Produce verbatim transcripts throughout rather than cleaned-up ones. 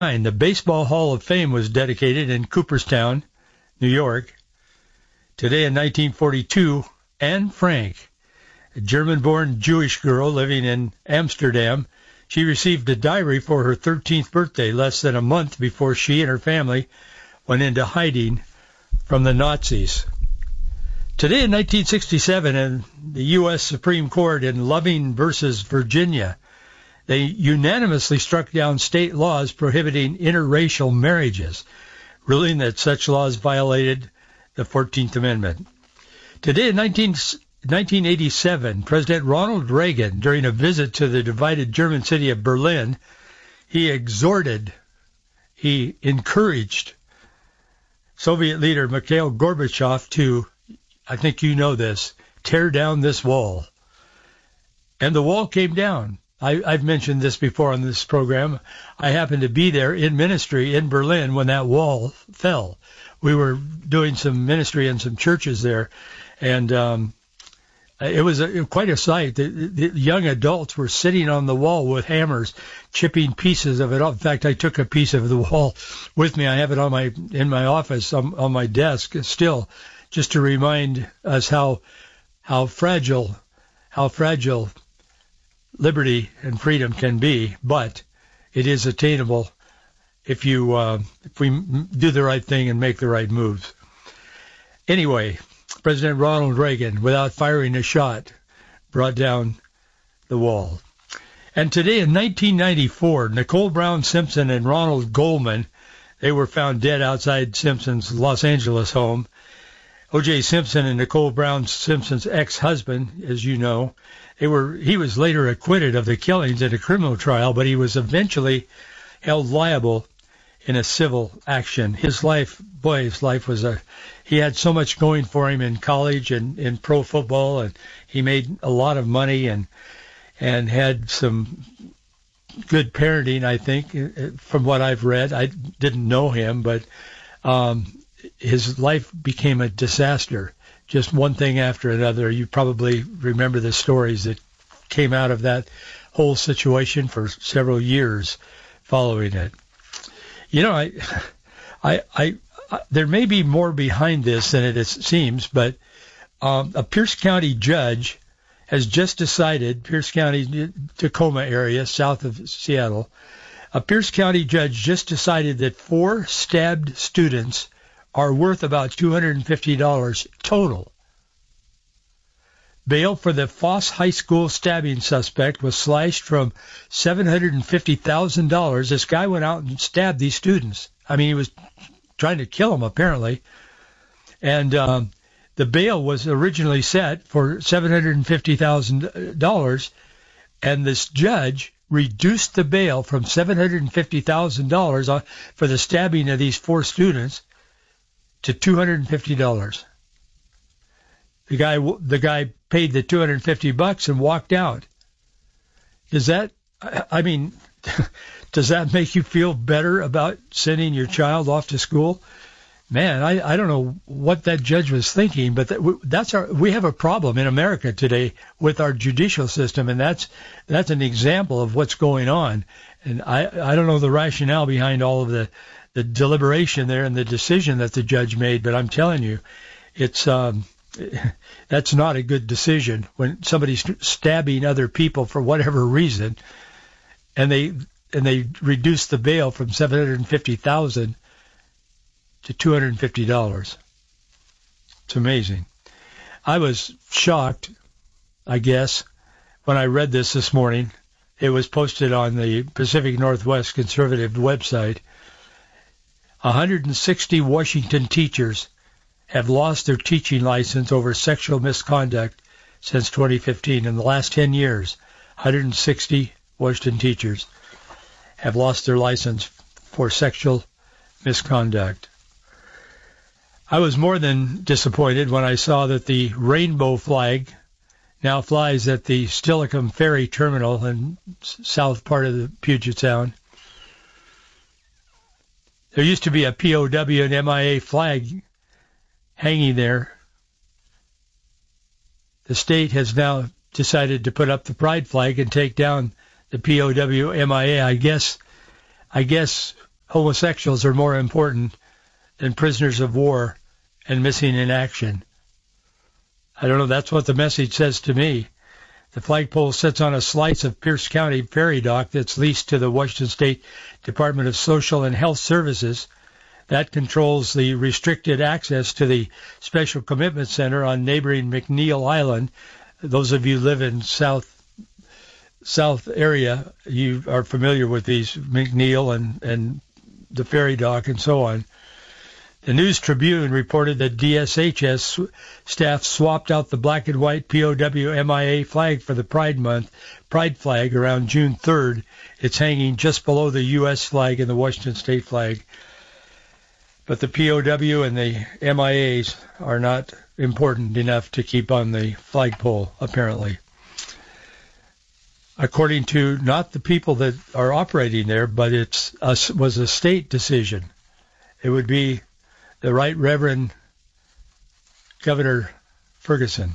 The Baseball Hall of Fame was dedicated in Cooperstown, New York. Today in nineteen forty-two, Anne Frank, a German-born Jewish girl living in Amsterdam, she received a diary for her thirteenth birthday less than a month before she and her family went into hiding from the Nazis. Today in nineteen sixty-seven, in the U S Supreme Court in Loving versus Virginia, they unanimously struck down state laws prohibiting interracial marriages, ruling that such laws violated the fourteenth Amendment. Today in nineteen eighty-seven, President Ronald Reagan, during a visit to the divided German city of Berlin, he exhorted, he encouraged Soviet leader Mikhail Gorbachev to, I think you know this, tear down this wall. And the wall came down. I, I've mentioned this before on this program. I happened to be there in ministry in Berlin when that wall fell. We were doing some ministry in some churches there, and um, it was a, quite a sight. The, the young adults were sitting on the wall with hammers, chipping pieces of it off. In fact, I took a piece of the wall with me. I have it on my in my office on, on my desk still, just to remind us how how fragile how fragile liberty and freedom can be, but it is attainable if you uh, if we do the right thing and make the right moves. Anyway, President Ronald Reagan, without firing a shot, brought down the wall. And today in nineteen ninety-four, Nicole Brown Simpson and Ronald Goldman, they were found dead outside Simpson's Los Angeles home. O J. Simpson and Nicole Brown Simpson's ex-husband, as you know, they were. He was later acquitted of the killings in a criminal trial, but he was eventually held liable in a civil action. His life, boy, his life was a, he had so much going for him in college and in pro football, and he made a lot of money and and had some good parenting, I think, from what I've read. I didn't know him, but um, his life became a disaster, just one thing after another. You probably remember the stories that came out of that whole situation for several years following it. You know, I, I, I, I there may be more behind this than it seems, but um, a Pierce County judge has just decided, Pierce County, Tacoma area, south of Seattle, a Pierce County judge just decided that four stabbed students are worth about two hundred fifty dollars total. Bail for the Foss High School stabbing suspect was slashed from seven hundred fifty thousand dollars. This guy went out and stabbed these students. I mean, he was trying to kill them, apparently. And um, the bail was originally set for seven hundred fifty thousand dollars, and this judge reduced the bail from seven hundred fifty thousand dollars for the stabbing of these four students to two hundred fifty dollars. The guy, the guy paid the two hundred fifty bucks and walked out. Does that, I mean, does that make you feel better about sending your child off to school? Man, I, I don't know what that judge was thinking, but that, that's our, we have a problem in America today with our judicial system, and that's that's an example of what's going on. And I, I don't know the rationale behind all of the, the deliberation there and the decision that the judge made, but I'm telling you, it's um, that's not a good decision when somebody's stabbing other people for whatever reason, and they and they reduce the bail from seven hundred fifty thousand dollars to two hundred fifty dollars. It's amazing. I was shocked, I guess, when I read this this morning. It was posted on the Pacific Northwest Conservative website. one hundred sixty Washington teachers have lost their teaching license over sexual misconduct since twenty fifteen. In the last ten years, one hundred sixty Washington teachers have lost their license for sexual misconduct. I was more than disappointed when I saw that the rainbow flag now flies at the Stillicum Ferry Terminal in south part of the Puget Sound. There used to be a P O W and M I A flag hanging there. The state has now decided to put up the pride flag and take down the P O W M I A. I guess, I guess homosexuals are more important than prisoners of war and missing in action. I don't know, that's what the message says to me. The flagpole sits on a slice of Pierce County ferry dock that's leased to the Washington State Department of Social and Health Services. That controls the restricted access to the Special Commitment Center on neighboring McNeil Island. Those of you who live in South South area, you are familiar with these, McNeil and, and the ferry dock and so on. The News Tribune reported that D S H S staff swapped out the black and white P O W M I A flag for the Pride Month Pride flag around June third. It's hanging just below the U S flag and the Washington State flag. But the P O W and the M I As are not important enough to keep on the flagpole, apparently. According to not the people that are operating there, but it was a state decision. It would be the Right Reverend Governor Ferguson.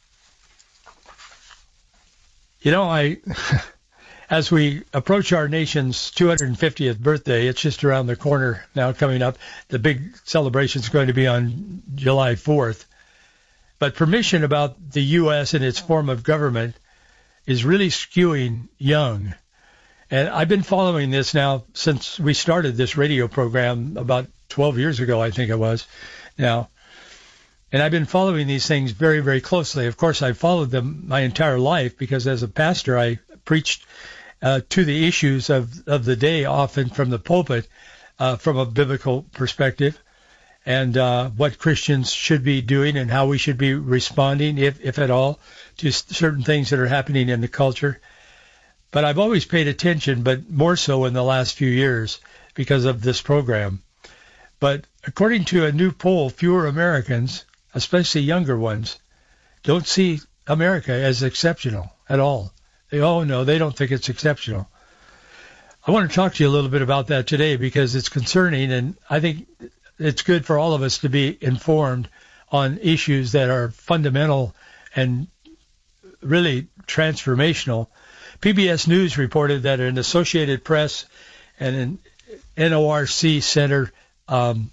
You know, I, as we approach our nation's two hundred fiftieth birthday, it's just around the corner now coming up. The big celebration is going to be on July fourth. But permission about the U S and its form of government is really skewing young. And I've been following this now since we started this radio program about twelve years ago, I think it was now. And I've been following these things very, very closely. Of course, I've followed them my entire life because as a pastor, I preached uh, to the issues of, of the day, often from the pulpit, uh, from a biblical perspective, and uh, what Christians should be doing and how we should be responding, if, if at all, to certain things that are happening in the culture. But I've always paid attention, but more so in the last few years because of this program. But according to a new poll, fewer Americans, especially younger ones, don't see America as exceptional at all. They, oh, no, they don't think it's exceptional. I want to talk to you a little bit about that today because it's concerning, and I think it's good for all of us to be informed on issues that are fundamental and really transformational. P B S News reported that an Associated Press and an N O R C Center um,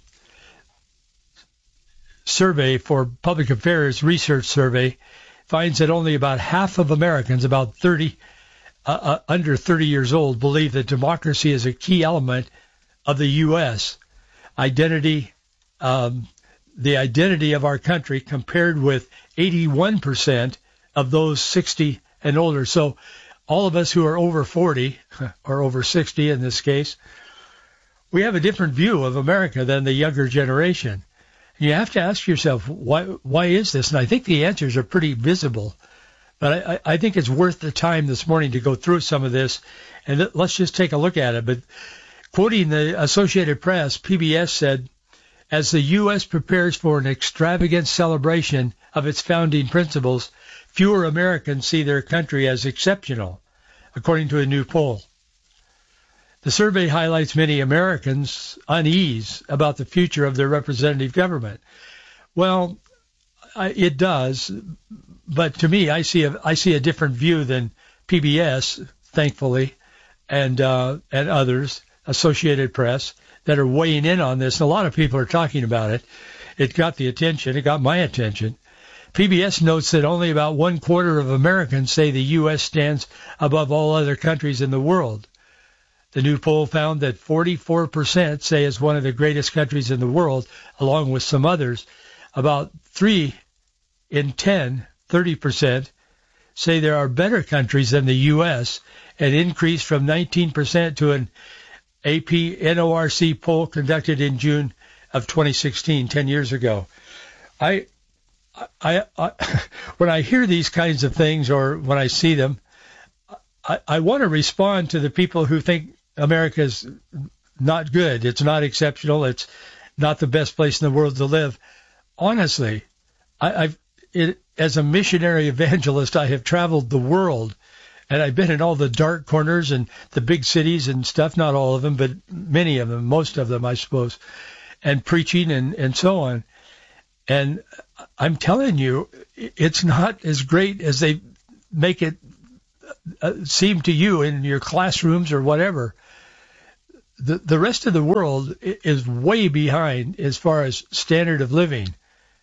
survey for Public Affairs research survey finds that only about half of Americans, about thirty, uh, uh, under thirty years old, believe that democracy is a key element of the U S identity, um, the identity of our country, compared with eighty-one percent of those sixty and older. So all of us who are over forty, or over sixty in this case, we have a different view of America than the younger generation. And you have to ask yourself, why why is this? And I think the answers are pretty visible. But I, I think it's worth the time this morning to go through some of this, and let's just take a look at it. But quoting the Associated Press, P B S said, as the U S prepares for an extravagant celebration of its founding principles, fewer Americans see their country as exceptional, according to a new poll. The survey highlights many Americans' unease about the future of their representative government. Well, I, it does, but to me, I see a I see a different view than P B S, thankfully, and uh, and others, Associated Press, that are weighing in on this. And a lot of people are talking about it. It got the attention. It got my attention. P B S notes that only about one quarter of Americans say the U S stands above all other countries in the world. The new poll found that forty-four percent say it's one of the greatest countries in the world, along with some others. About three in ten, thirty percent, say there are better countries than the U S, an increase from nineteen percent to an A P N O R C poll conducted in June of twenty sixteen, ten years ago. I, I, I, when I hear these kinds of things or when I see them, I, I want to respond to the people who think America's not good. It's not exceptional. It's not the best place in the world to live. Honestly, I, I've it, as a missionary evangelist, I have traveled the world, and I've been in all the dark corners and the big cities and stuff. Not all of them, but many of them, most of them, I suppose, and preaching and, and so on. And I'm telling you, it's not as great as they make it seem to you in your classrooms or whatever. the, the rest of the world is way behind as far as standard of living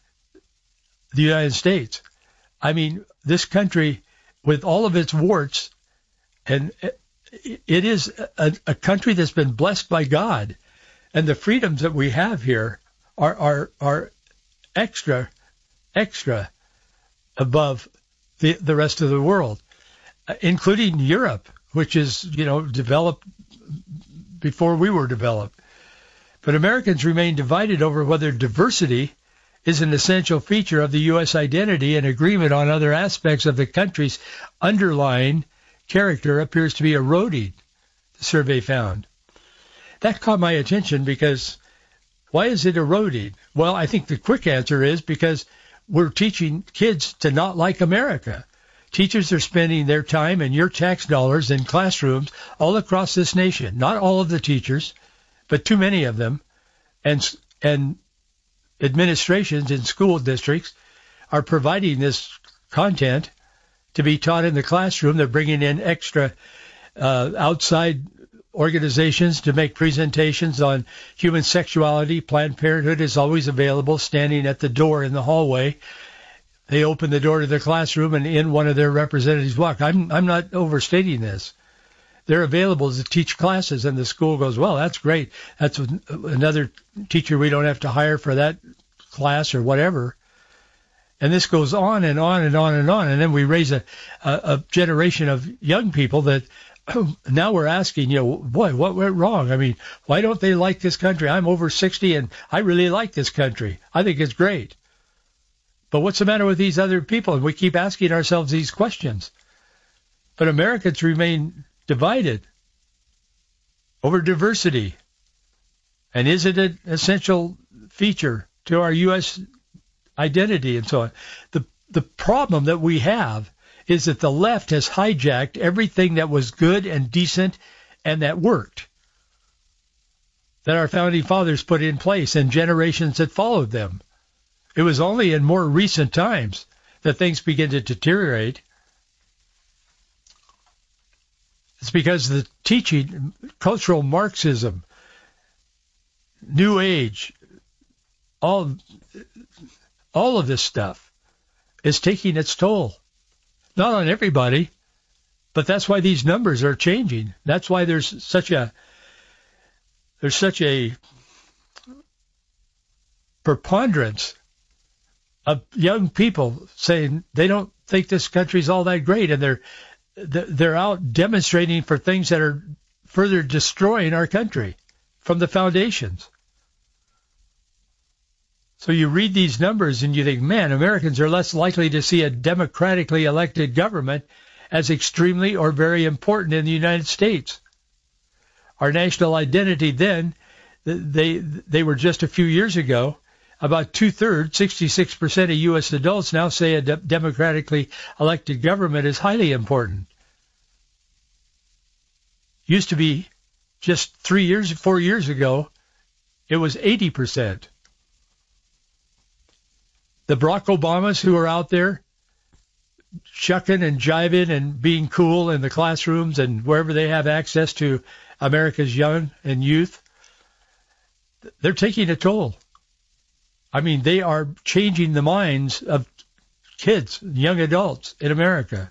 the United States. I mean, this country, with all of its warts, and it is a, a country that's been blessed by God, and the freedoms that we have here are are, are extra, extra above the the rest of the world, including Europe, which is, you know, developed before we were developed. But Americans remain divided over whether diversity is an essential feature of the U S identity, and agreement on other aspects of the country's underlying character appears to be eroding, the survey found. That caught my attention because why is it eroding? Well, I think the quick answer is because we're teaching kids to not like America. Teachers are spending their time and your tax dollars in classrooms all across this nation. Not all of the teachers, but too many of them. And and administrations in school districts are providing this content to be taught in the classroom. They're bringing in extra uh, outside organizations to make presentations on human sexuality. Planned Parenthood is always available, standing at the door in the hallway. They open the door to the classroom, and in one of their representatives walk. I'm I'm not overstating this. They're available to teach classes, and the school goes, well, that's great. That's another teacher we don't have to hire for that class or whatever. And this goes on and on and on and on. And then we raise a, a, a generation of young people that now we're asking, you know, boy, what went wrong? I mean, why don't they like this country? I'm over sixty, and I really like this country. I think it's great. But what's the matter with these other people? And we keep asking ourselves these questions. But Americans remain divided over diversity. And is it an essential feature to our U S identity and so on? The the problem that we have is that the left has hijacked everything that was good and decent and that worked, that our founding fathers put in place and generations that followed them. It was only in more recent times that things begin to deteriorate. It's because the teaching, cultural Marxism, New Age, all, all of this stuff is taking its toll. Not on everybody, but that's why these numbers are changing. That's why there's such a there's such a preponderance of young people saying they don't think this country's all that great, and they're they're out demonstrating for things that are further destroying our country from the foundations. So you read these numbers and you think, man, Americans are less likely to see a democratically elected government as extremely or very important in the United States. Our national identity then, they they were just a few years ago, about two-thirds, sixty-six percent of U S adults now say a de- democratically elected government is highly important. Used to be just three years, four years ago, it was eighty percent. The Barack Obamas who are out there shucking and jiving and being cool in the classrooms and wherever they have access to America's young and youth, they're taking a toll. I mean, they are changing the minds of kids, young adults in America.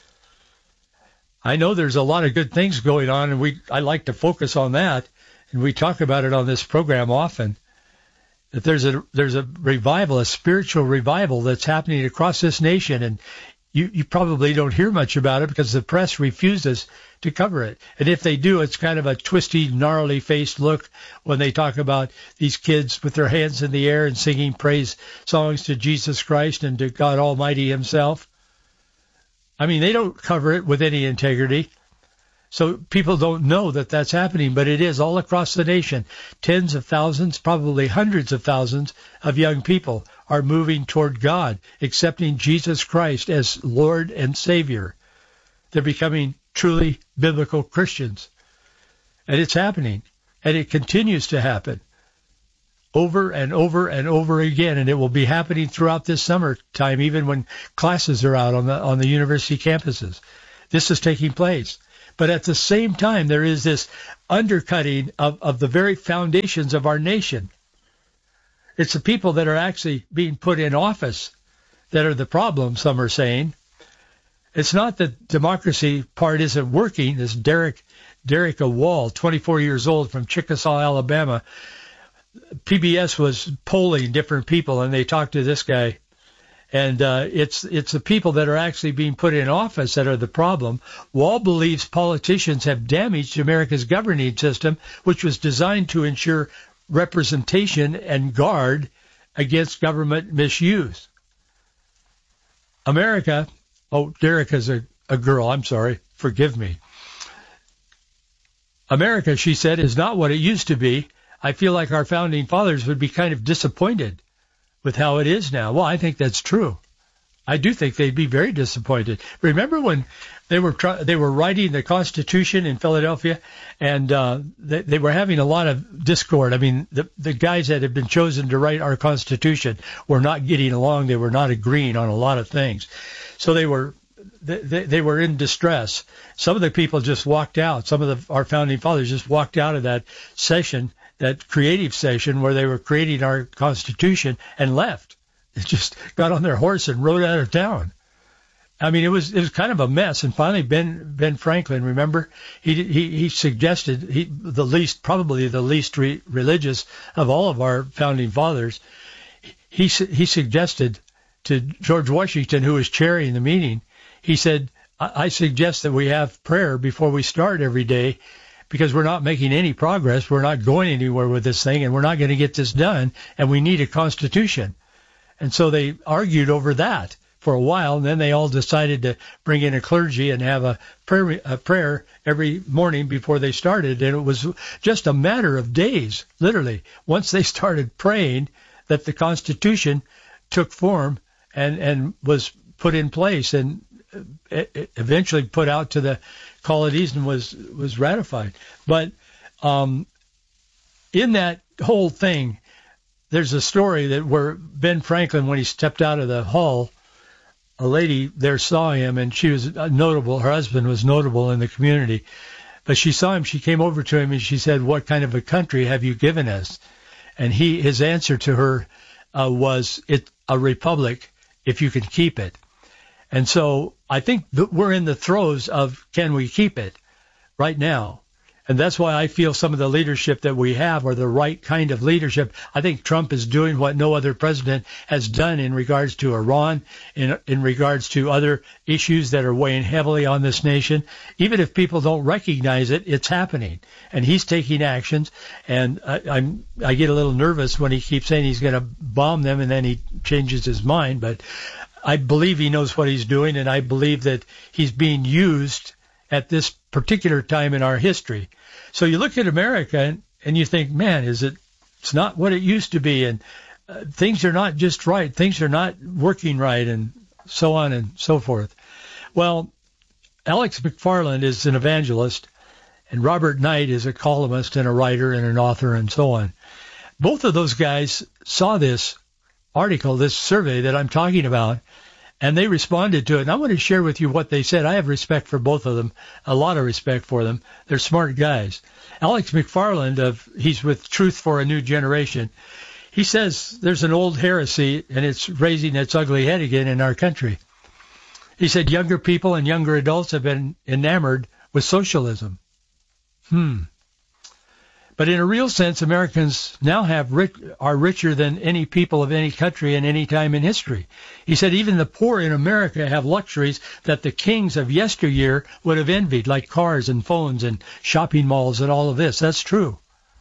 I know there's a lot of good things going on, and we I like to focus on that, and we talk about it on this program often. That there's a there's a revival, a spiritual revival that's happening across this nation, and you, you probably don't hear much about it because the press refuses to cover it. And if they do, it's kind of a twisty, gnarly-faced look when they talk about these kids with their hands in the air and singing praise songs to Jesus Christ and to God Almighty himself. I mean, they don't cover it with any integrity. So people don't know that that's happening, but it is all across the nation. Tens of thousands, probably hundreds of thousands of young people are moving toward God, accepting Jesus Christ as Lord and Savior. They're becoming truly biblical Christians. And it's happening. And it continues to happen over and over and over again. And it will be happening throughout this summertime, even when classes are out on the on the university campuses. This is taking place. But at the same time, there is this undercutting of, of the very foundations of our nation. It's the people that are actually being put in office that are the problem, some are saying. It's not that democracy part isn't working. This Derek, Derek Wall, twenty-four years old from Chickasaw, Alabama, P B S was polling different people, and they talked to this guy. And uh, it's it's the people that are actually being put in office that are the problem. Wall believes politicians have damaged America's governing system, which was designed to ensure representation and guard against government misuse. America, oh, Derek is a, a girl, I'm sorry, forgive me. America, she said, is not what it used to be. I feel like our founding fathers would be kind of disappointed with how it is now. Well, I think that's true. I do think they'd be very disappointed. Remember when they were try- they were writing the Constitution in Philadelphia, and uh, they, they were having a lot of discord. I mean, the the guys that had been chosen to write our Constitution were not getting along. They were not agreeing on a lot of things. So they were they, they were in distress. Some of the people just walked out. Some of the, our founding fathers just walked out of that session, that creative session where they were creating our Constitution, and left. They just got on their horse and rode out of town. I mean, it was it was kind of a mess. And finally, Ben Ben Franklin, remember, he he, he suggested he the least probably the least re, religious of all of our founding fathers. He he suggested to George Washington, who was chairing the meeting, he said, I, I suggest that we have prayer before we start every day, because we're not making any progress. We're not going anywhere with this thing, and we're not going to get this done, and we need a constitution. And so they argued over that for a while, and then they all decided to bring in a clergy and have a prayer, a prayer every morning before they started. And it was just a matter of days, literally, once they started praying, that the Constitution took form and, and was put in place and eventually put out to the colonies and was, was ratified. But um, in that whole thing, there's a story that where Ben Franklin, when he stepped out of the hall, a lady there saw him, and she was notable. Her husband was notable in the community. But she saw him, she came over to him, and she said, "What kind of a country have you given us?" And he, his answer to her uh, was, "It's a republic if you can keep it." And so I think that we're in the throes of, can we keep it right now? And that's why I feel some of the leadership that we have are the right kind of leadership. I think Trump is doing what no other president has done in regards to Iran, in, in regards to other issues that are weighing heavily on this nation. Even if people don't recognize it, it's happening. And he's taking actions. And I, I'm, I get a little nervous when he keeps saying he's going to bomb them and then he changes his mind. But I believe he knows what he's doing, and I believe that he's being used at this particular time in our history. So you look at America and, and you think, man, is it, it's not what it used to be, and uh, things are not just right, things are not working right, and so on and so forth. Well, Alex McFarland is an evangelist, and Robert Knight is a columnist and a writer and an author and so on. Both of those guys saw this article, this survey that I'm talking about, and they responded to it. And I want to share with you what they said. I have respect for both of them, a lot of respect for them. They're smart guys. Alex McFarland, of he's with Truth for a New Generation. He says there's an old heresy, and it's raising its ugly head again in our country. He said younger people and younger adults have been enamored with socialism. Hmm. But in a real sense, Americans now have rich, are richer than any people of any country in any time in history. He said even the poor in America have luxuries that the kings of yesteryear would have envied, like cars and phones and shopping malls and all of this. That's true.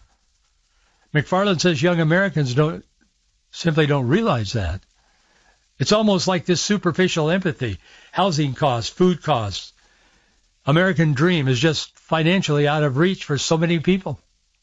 McFarland says young Americans don't simply don't realize that. It's almost like this superficial empathy, housing costs, food costs. American dream is just financially out of reach for so many people.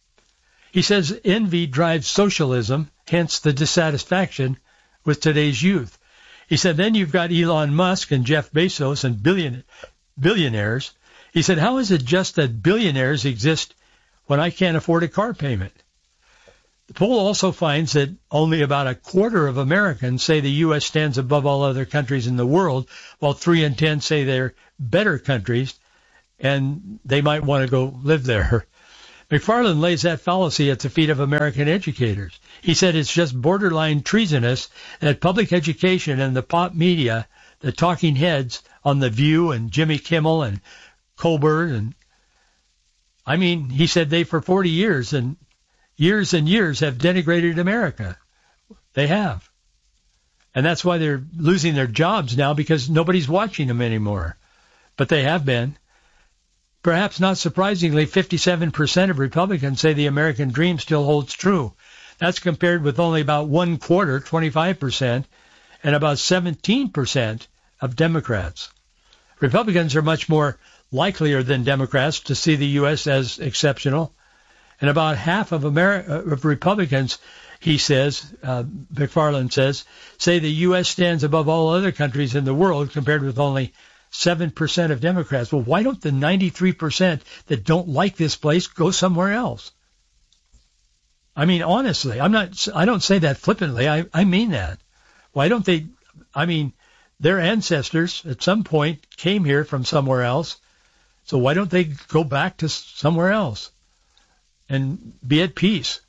He says envy drives socialism, hence the dissatisfaction with today's youth. He said then you've got Elon Musk and Jeff Bezos and billion, billionaires. He said, how is it just that billionaires exist when I can't afford a car payment? The poll also finds that only about a quarter of Americans say the U S stands above all other countries in the world, while three in ten say they're better countries and they might want to go live there. McFarland lays that fallacy at the feet of American educators. He said it's just borderline treasonous that public education and the pop media, the talking heads on The View and Jimmy Kimmel and Colbert, and I mean, he said they for forty years and years and years have denigrated America. They have. And that's why they're losing their jobs now, because nobody's watching them anymore. But they have been. Perhaps not surprisingly, fifty-seven percent of Republicans say the American dream still holds true. That's compared with only about one quarter, twenty-five percent, and about seventeen percent of Democrats. Republicans are much more likelier than Democrats to see the U S as exceptional. And about half of, Ameri- of Republicans, he says, uh, McFarland says, say the U S stands above all other countries in the world, compared with only seven percent of Democrats. Well, why don't the ninety-three percent that don't like this place go somewhere else? I mean, honestly, I'm not, I don't say that flippantly. I, I mean that. Why don't they, I mean, their ancestors at some point came here from somewhere else. So why don't they go back to somewhere else and be at peace?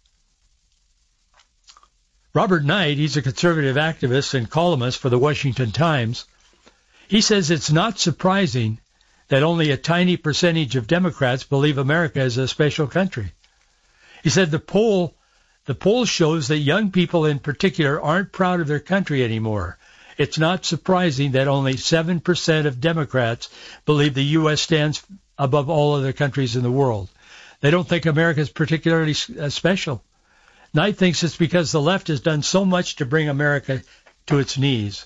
Robert Knight, he's a conservative activist and columnist for the Washington Times. He says it's not surprising that only a tiny percentage of Democrats believe America is a special country. He said the poll, the poll shows that young people in particular aren't proud of their country anymore. It's not surprising that only seven percent of Democrats believe the U S stands above all other countries in the world. They don't think America is particularly special. Knight thinks it's because the left has done so much to bring America to its knees.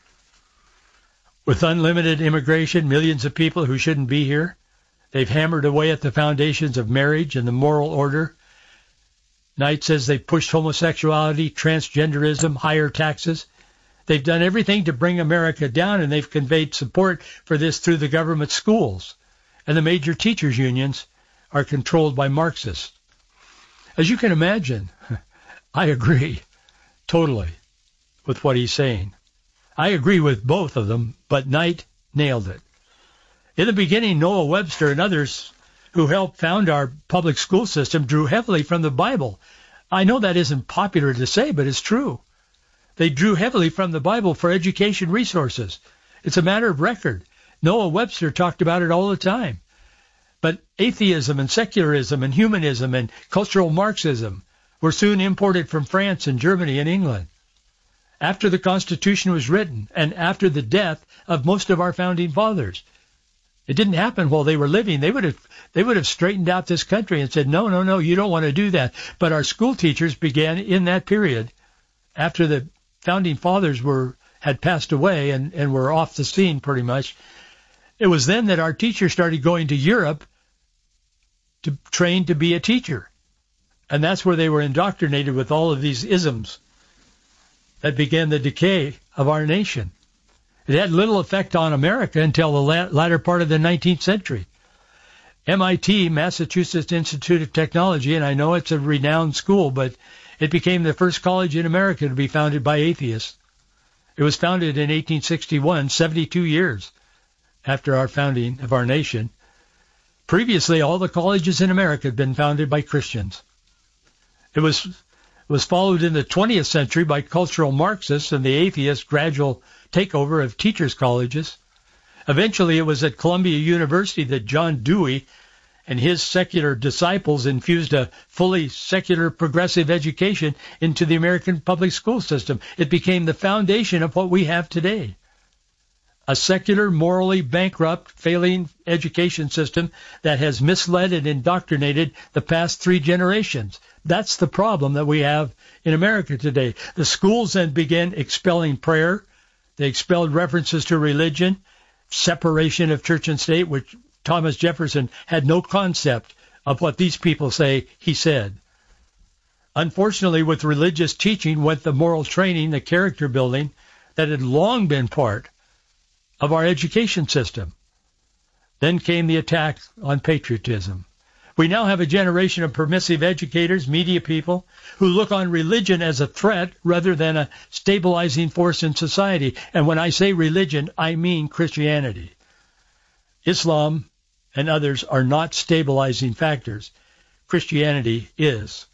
With unlimited immigration, millions of people who shouldn't be here, they've hammered away at the foundations of marriage and the moral order. Knight says they've pushed homosexuality, transgenderism, higher taxes. They've done everything to bring America down, and they've conveyed support for this through the government schools. And the major teachers' unions are controlled by Marxists. As you can imagine, I agree totally with what he's saying. I agree with both of them, but Knight nailed it. In the beginning, Noah Webster and others who helped found our public school system drew heavily from the Bible. I know that isn't popular to say, but it's true. They drew heavily from the Bible for education resources. It's a matter of record. Noah Webster talked about it all the time. But atheism and secularism and humanism and cultural Marxism were soon imported from France and Germany and England. After the Constitution was written and after the death of most of our founding fathers. It didn't happen while they were living. They would have they would have straightened out this country and said, no, no, no, you don't want to do that. But our school teachers began in that period, after the founding fathers were had passed away and, and were off the scene pretty much. It was then that our teachers started going to Europe to train to be a teacher. And that's where they were indoctrinated with all of these isms that began the decay of our nation. It had little effect on America until the latter part of the nineteenth century. M I T, Massachusetts Institute of Technology, and I know it's a renowned school, but it became the first college in America to be founded by atheists. It was founded in eighteen sixty-one, seventy-two years after our founding of our nation. Previously, all the colleges in America had been founded by Christians. It was was followed in the twentieth century by cultural Marxists and the atheist gradual takeover of teachers' colleges. Eventually, it was at Columbia University that John Dewey and his secular disciples infused a fully secular progressive education into the American public school system. It became the foundation of what we have today. A secular, morally bankrupt, failing education system that has misled and indoctrinated the past three generations. That's the problem that we have in America today. The schools then began expelling prayer. They expelled references to religion, separation of church and state, which Thomas Jefferson had no concept of what these people say he said. Unfortunately, with religious teaching went the moral training, the character building that had long been part of our education system. Then came the attack on patriotism. We now have a generation of permissive educators, media people, who look on religion as a threat rather than a stabilizing force in society. And when I say religion, I mean Christianity. Islam and others are not stabilizing factors. Christianity is.